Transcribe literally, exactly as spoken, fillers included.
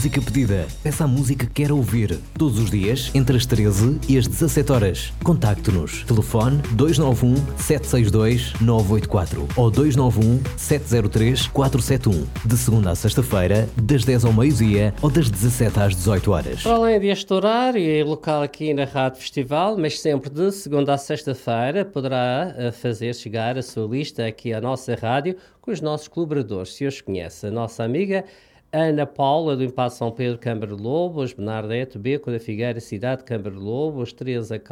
música pedida. Peça a música que quer ouvir. Todos os dias, entre as treze e as dezassete horas. Contacte-nos. Telefone dois nove um, sete seis dois, nove oito quatro ou dois nove um, sete zero três, quatro sete um. De segunda a sexta-feira, das dez ao meio-dia ou das dezassete às dezoito horas. Para além deste horário e local aqui na Rádio Festival, mas sempre de segunda a sexta-feira, poderá uh, fazer chegar a sua lista aqui à nossa rádio com os nossos colaboradores. Se os conhece, a nossa amiga Ana Paula, do Impasse São Pedro, Câmara de Lobos, Bernardete, Beco da Figueira, Cidade de Câmara de Lobos, Teresa